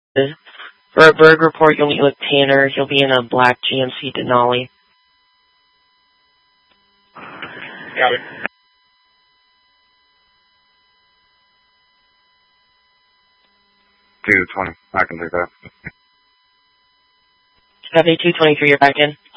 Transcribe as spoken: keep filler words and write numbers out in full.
For a bird report, you'll meet with Tanner. He'll be in a black G M C Denali. Got it. two twenty. I can do that. Copy two twenty-three, you're back in.